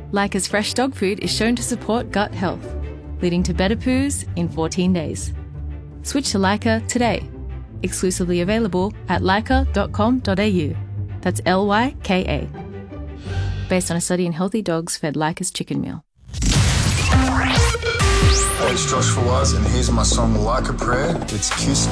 Lyca's fresh dog food is shown to support gut health, leading to better poos in 14 days. Switch to Lyca today. Exclusively available at lyca.com.au. That's Lyka. Based on a study in healthy dogs fed Lyca's chicken meal. Hey, it's Josh Fawaz, and here's my song Like a Prayer. It's Kiss